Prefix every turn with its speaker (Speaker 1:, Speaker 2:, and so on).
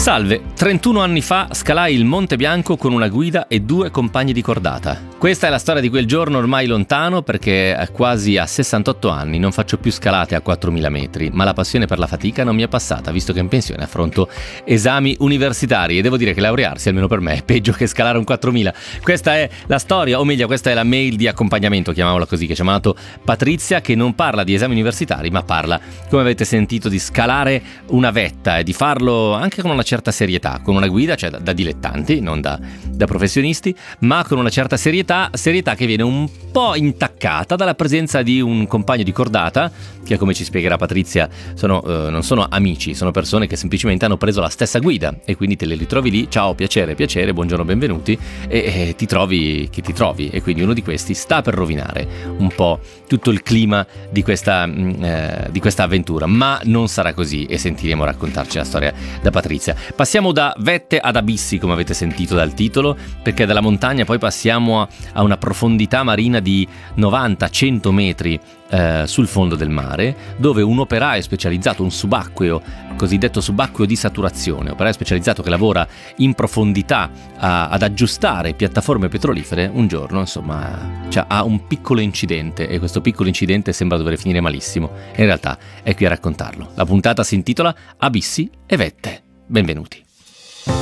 Speaker 1: Salve, 31 anni fa scalai il Monte Bianco con una guida e 2 compagni di cordata. Questa è la storia di quel giorno ormai lontano, perché quasi a 68 anni non faccio più scalate a 4000 metri, ma la passione per la fatica non mi è passata, visto che in pensione affronto esami universitari e devo dire che laurearsi, almeno per me, è peggio che scalare un 4000. Questa è la storia, o meglio questa è la mail di accompagnamento, chiamiamola così, che ci ha mandato Patrizia, che non parla di esami universitari, ma parla, come avete sentito, di scalare una vetta e di farlo anche con una certa serietà, con una guida, cioè da dilettanti, non da professionisti, ma con una certa serietà che viene un po' intaccata dalla presenza di un compagno di cordata, che come ci spiegherà Patrizia non sono amici, sono persone che semplicemente hanno preso la stessa guida e quindi te le ritrovi lì, ciao, piacere, buongiorno, benvenuti, e ti trovi che ti trovi, e quindi uno di questi sta per rovinare un po' tutto il clima di questa avventura, ma non sarà così e sentiremo raccontarci la storia da Patrizia. Passiamo da vette ad abissi, come avete sentito dal titolo, perché dalla montagna poi passiamo a una profondità marina di 90-100 metri sul fondo del mare, dove un operaio specializzato, un subacqueo, cosiddetto subacqueo di saturazione, operaio specializzato che lavora in profondità ad aggiustare piattaforme petrolifere, un giorno insomma ha un piccolo incidente, e questo piccolo incidente sembra dover finire malissimo. In realtà è qui a raccontarlo. La puntata si intitola Abissi e vette. Benvenuti.